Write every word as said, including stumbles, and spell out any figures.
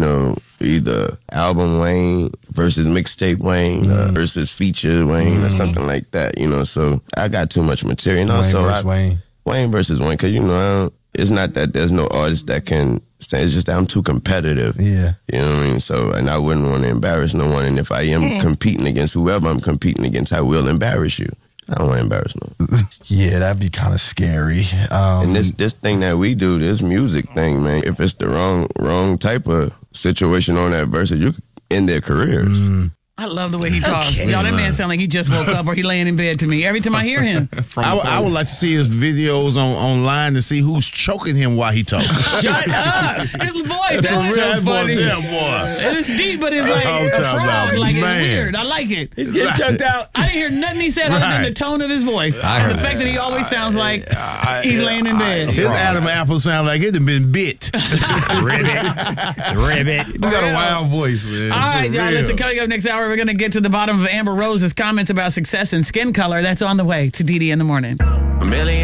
know, either album Wayne versus mixtape Wayne mm. uh, versus feature Wayne mm. or something like that, you know. So I got too much material. And Wayne also, versus I, Wayne. Wayne versus Wayne, because, you know, I don't, it's not that there's no artist that can stand. It's just that I'm too competitive. Yeah. You know what I mean? So, and I wouldn't want to embarrass no one. And if I am mm. competing against whoever I'm competing against, I will embarrass you. I don't want to embarrass no one. Yeah, that'd be kind of scary. Um, and this this thing that we do, this music thing, man, if it's the wrong wrong type of situation on that verse, you could end their careers. Mm. I love the way he talks. Okay, Y'all, that man sound like he just woke up or he laying in bed to me every time I hear him. I, I would like to see his videos on online to see who's choking him while he talks. Shut up! His voice, that's so that funny. Boy, that boy. It's deep, but it's like a frog. Like, it's weird. I like it. He's getting choked out. I didn't hear nothing he said other than the tone of his voice. I and heard the fact that. that he always sounds like he's laying in bed. His Adam Apple sound like it had been bit. Ribbit. Ribbit. You got a wild voice, man. All right, y'all. Listen, coming up next hour, we're going to get to the bottom of Amber Rose's comments about success and skin color. That's on the way to D D in the morning.